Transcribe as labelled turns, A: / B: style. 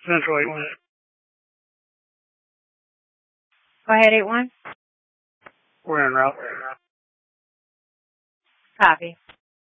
A: Central 8-1.
B: Go ahead, 8-1.
A: We're en route.
B: Copy.